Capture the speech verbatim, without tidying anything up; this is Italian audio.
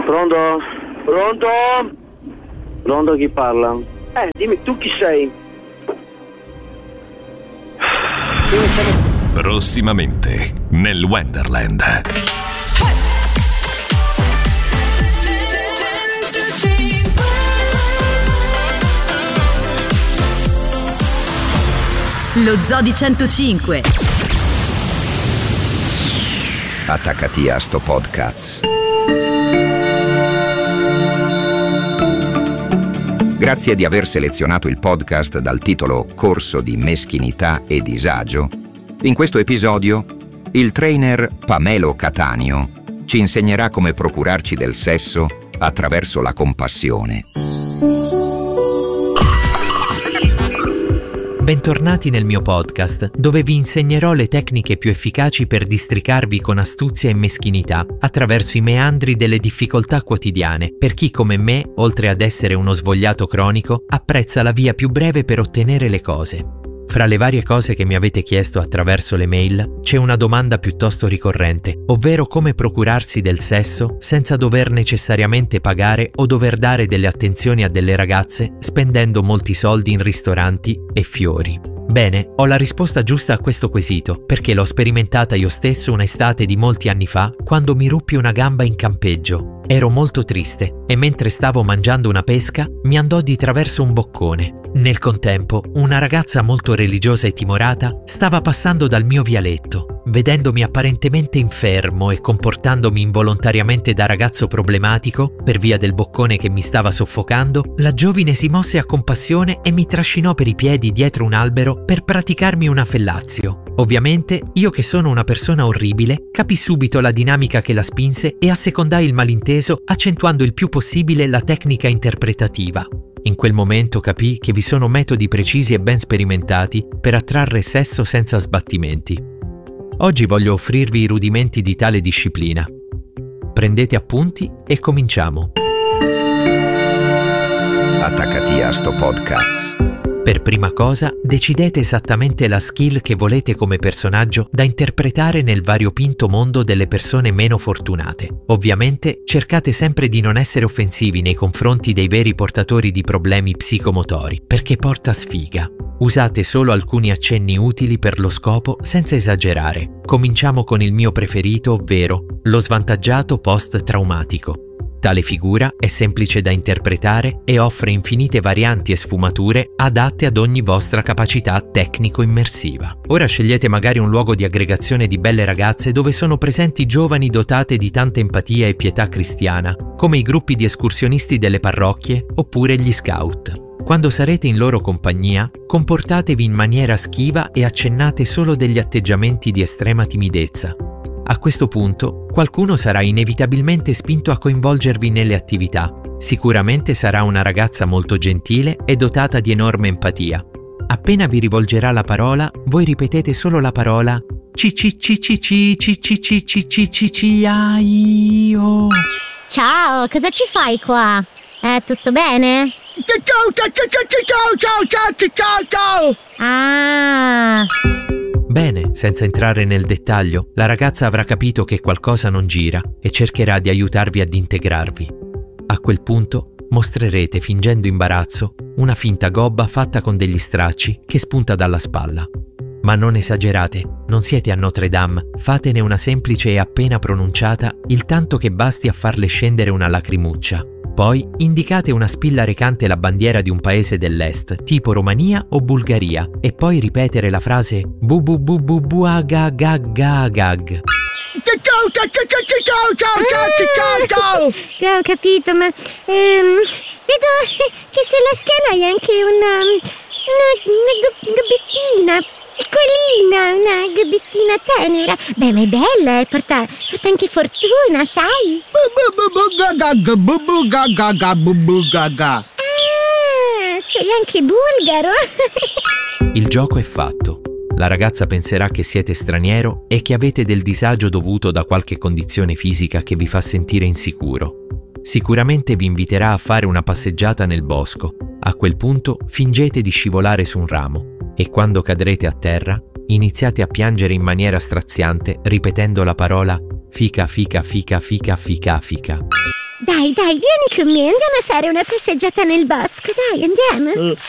Pronto? Pronto? Pronto, chi parla? Eh, dimmi tu chi sei. Prossimamente nel Wonderland. Lo Zoo di centocinque. Attaccati a sto podcast. Grazie di aver selezionato il podcast dal titolo Corso di meschinità e disagio. In questo episodio, il trainer Pamelo Cattaneo ci insegnerà come procurarci del sesso attraverso la compassione. Bentornati nel mio podcast, dove vi insegnerò le tecniche più efficaci per districarvi con astuzia e meschinità attraverso i meandri delle difficoltà quotidiane, per chi come me, oltre ad essere uno svogliato cronico, apprezza la via più breve per ottenere le cose. Fra le varie cose che mi avete chiesto attraverso le mail, c'è una domanda piuttosto ricorrente, ovvero come procurarsi del sesso senza dover necessariamente pagare o dover dare delle attenzioni a delle ragazze spendendo molti soldi in ristoranti e fiori. Bene, ho la risposta giusta a questo quesito, perché l'ho sperimentata io stesso un'estate di molti anni fa, quando mi ruppi una gamba in campeggio. Ero molto triste e mentre stavo mangiando una pesca mi andò di traverso un boccone. Nel contempo, una ragazza molto religiosa e timorata stava passando dal mio vialetto. Vedendomi apparentemente infermo e comportandomi involontariamente da ragazzo problematico, per via del boccone che mi stava soffocando, la giovine si mosse a compassione e mi trascinò per i piedi dietro un albero per praticarmi una fellazio. Ovviamente, io che sono una persona orribile, capii subito la dinamica che la spinse e assecondai il malinteso accentuando il più possibile la tecnica interpretativa. In quel momento capii che vi sono metodi precisi e ben sperimentati per attrarre sesso senza sbattimenti. Oggi voglio offrirvi i rudimenti di tale disciplina. Prendete appunti e cominciamo. Attaccati a sto podcast. Per prima cosa, decidete esattamente la skill che volete come personaggio da interpretare nel variopinto mondo delle persone meno fortunate. Ovviamente, cercate sempre di non essere offensivi nei confronti dei veri portatori di problemi psicomotori, perché porta sfiga. Usate solo alcuni accenni utili per lo scopo senza esagerare. Cominciamo con il mio preferito, ovvero lo svantaggiato post-traumatico. Tale figura è semplice da interpretare e offre infinite varianti e sfumature adatte ad ogni vostra capacità tecnico-immersiva. Ora scegliete magari un luogo di aggregazione di belle ragazze dove sono presenti giovani dotate di tanta empatia e pietà cristiana, come i gruppi di escursionisti delle parrocchie oppure gli scout. Quando sarete in loro compagnia, comportatevi in maniera schiva e accennate solo degli atteggiamenti di estrema timidezza. A questo punto, qualcuno sarà inevitabilmente spinto a coinvolgervi nelle attività. Sicuramente sarà una ragazza molto gentile e dotata di enorme empatia. Appena vi rivolgerà la parola, voi ripetete solo la parola ci ci ci ci ci ci ci ci ci ci ci ci io. Ciao, cosa ci fai qua? Eh, tutto bene? Ciao ciao ciao ciao ciao ciao ciao ciao. Ah. Bene, senza entrare nel dettaglio, la ragazza avrà capito che qualcosa non gira e cercherà di aiutarvi ad integrarvi. A quel punto mostrerete, fingendo imbarazzo, una finta gobba fatta con degli stracci che spunta dalla spalla. Ma non esagerate, non siete a Notre Dame, fatene una semplice e appena pronunciata, il tanto che basti a farle scendere una lacrimuccia. Poi indicate una spilla recante la bandiera di un paese dell'est, tipo Romania o Bulgaria, e poi ripetere la frase bu bu bu bu bu aga ga ga gag. Ciao ciao ciao ciao ciao ciao ciao ciao. Ho capito, ma ehm, vedo che sulla schiena hai anche una una, una gabbettina piccolina, una gabbettina tenera. Beh, ma è bella, eh? porta, porta anche fortuna, sai? Ah, sei anche bulgaro. Il gioco è fatto. La ragazza penserà che siete straniero e che avete del disagio dovuto da qualche condizione fisica che vi fa sentire insicuro. Sicuramente vi inviterà a fare una passeggiata nel bosco. A quel punto fingete di scivolare su un ramo e quando cadrete a terra iniziate a piangere in maniera straziante ripetendo la parola fica fica fica fica fica fica. Dai, dai, vieni con me, andiamo a fare una passeggiata nel bosco, dai, andiamo.